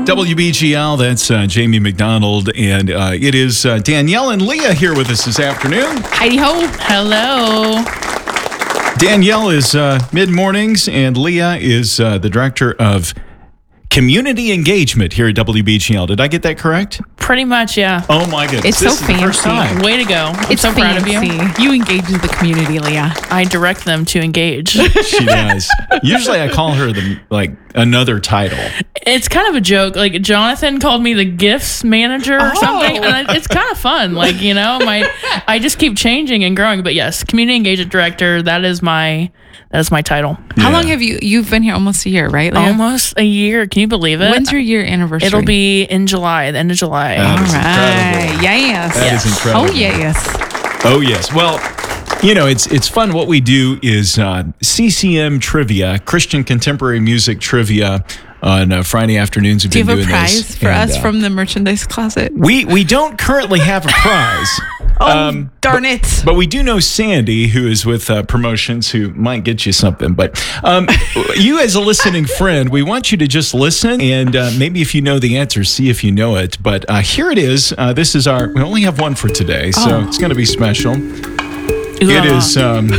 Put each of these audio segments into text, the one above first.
WBGL, that's Jamie McDonald, and it is Danielle and Leah here with us this afternoon. Heidi ho. Hello. Danielle is mid-mornings, and Leah is the director of community engagement here at WBGL. Did I get that correct? Pretty much, yeah. Oh my goodness. It's This so is the first fancy. time. Way to go. I'm It's so proud of you. You engage the community, Leah. I direct them to engage. She does. Usually I call her another title. It's kind of a joke. Like, Jonathan called me the gifts manager or something. And it's kind of fun. Like, I just keep changing and growing. But yes, community engagement director, that is my title. How long have you've been here? Almost a year, right, Leah? Almost a year. Can you believe it? When's your year anniversary? It'll be in July, the end of July. That All is right. incredible. Yes. That is incredible. Oh, yes. Oh, yes. Well, it's fun. What we do is CCM trivia, Christian contemporary music trivia on Friday afternoons. We've Do you been have a doing prize this, for and, us from the merchandise closet? We don't currently have a prize. Darn it. But we do know Sandy, who is with promotions, who might get you something. But you as a listening friend, we want you to just listen, and maybe if you know the answer, see if you know it. But here it is. This is we only have one for today, so it's going to be special. It is,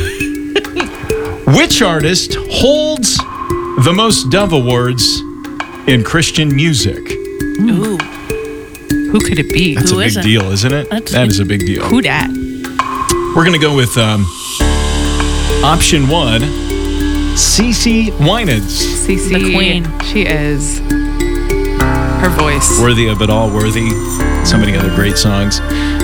which artist holds the most Dove Awards in Christian music? Ooh. Who could it be? That's Who a is big it? deal, isn't it? That is a big deal. Who dat? We're going to go with option one, CeCe Winans. CeCe. The queen. She is. Her voice. Worthy of it all, worthy. So many other great songs.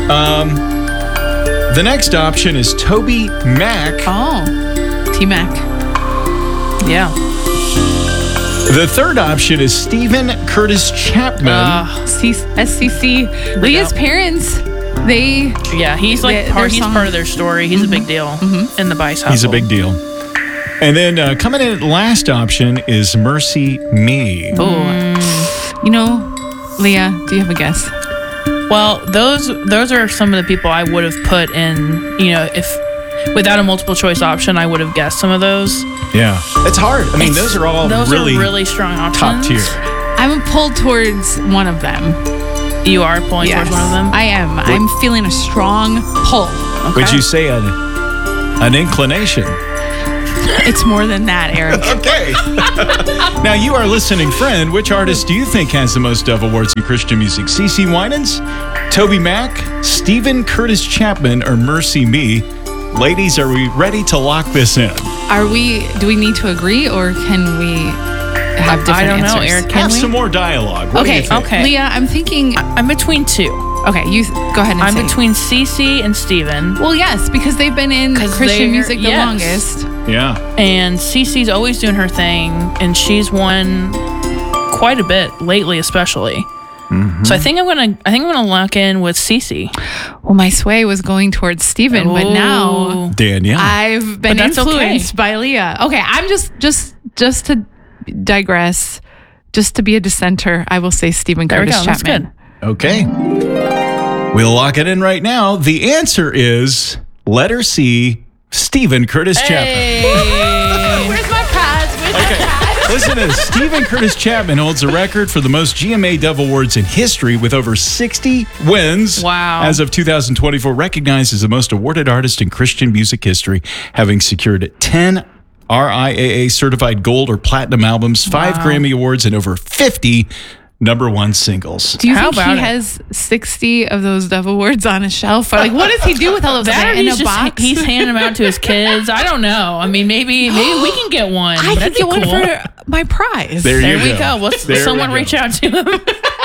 The next option is Toby Mac. Oh. T-Mac. Yeah. The third option is Stephen Curtis Chapman. SCC. Leah's parents, Yeah, he's Their part song. of their story. He's a big deal in the Bice household. He's a big deal. And then coming in at last option is Mercy Me. Leah, do you have a guess? Well, those are some of the people I would have put in, if without a multiple choice option, I would have guessed some of those. Yeah. It's hard. I mean, those are all really strong options. top tier. I'm pulled towards one of them. You are pulling towards one of them? I am. I'm feeling a strong pull. Okay. Would you say an inclination? It's more than that, Eric. Okay. Now, you are listening friend. Which artist do you think has the most Dove Awards in Christian music? CeCe Winans, Toby Mac, Stephen Curtis Chapman, or Mercy Me? Ladies, are we ready to lock this in? Do we need to agree, or can we have different I don't answers? know, Eric. Have some more dialogue. What do you think? Okay. Leah, I'm thinking. I'm between two. Okay, you go ahead and I'm say. between CeCe and Steven. Well, yes, because they've been in 'Cause Christian music the yes. longest. Yeah. And CeCe's always doing her thing, and she's won quite a bit lately, especially. So I think I'm gonna lock in with CeCe. Well, my sway was going towards Steven, but now Danielle. I've been But that's influenced by Leah. Okay, I'm just to digress, just to be a dissenter, I will say Stephen There we Curtis go. That's Chapman. good. Okay. We'll lock it in right now. The answer is letter C, Stephen Curtis Chapman. Where's my prize? Listen to this. Stephen Curtis Chapman holds the record for the most GMA Dove Awards in history with over 60 wins. Wow. As of 2024, recognized as the most awarded artist in Christian music history, having secured 10 RIAA certified gold or platinum albums, 5 Grammy Awards, and over 50 number one singles. Do you How think he about it? has 60 of those Dove Awards on his shelf? Or like, what does he do with all of That or that in he's a box? he's handing them out to his kids. I don't know. I mean, maybe we can get one. I could That'd get be one cool. for my prize. There There you we go. Will There someone we go. reach out to him?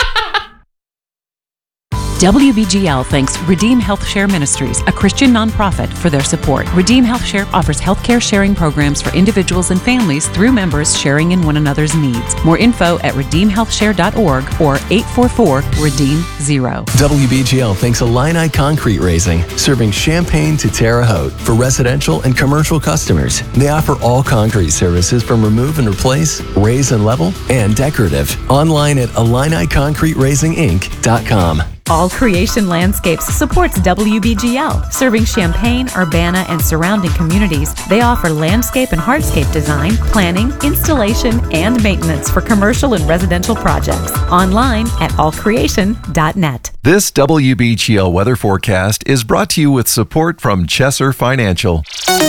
WBGL thanks Redeem Health Share Ministries, a Christian nonprofit, for their support. Redeem Health Share offers healthcare sharing programs for individuals and families through members sharing in one another's needs. More info at redeemhealthshare.org or 844-REDEEM-0. WBGL thanks Illini Concrete Raising, serving Champaign to Terre Haute. For residential and commercial customers, they offer all concrete services from remove and replace, raise and level, and decorative. Online at IlliniConcreteRaisingInc.com. All Creation Landscapes supports WBGL, serving Champaign, Urbana, and surrounding communities. They offer landscape and hardscape design, planning, installation, and maintenance for commercial and residential projects. Online at allcreation.net. This WBGL weather forecast is brought to you with support from Chesser Financial.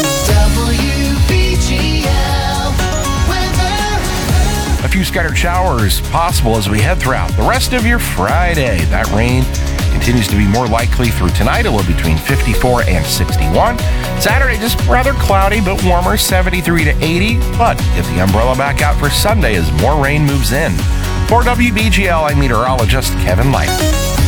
A few scattered showers possible as we head throughout the rest of your Friday. That rain continues to be more likely through tonight. It will be between 54 and 61. Saturday, just rather cloudy but warmer, 73 to 80. But get the umbrella back out for Sunday as more rain moves in. For WBGL, I'm meteorologist Kevin Light.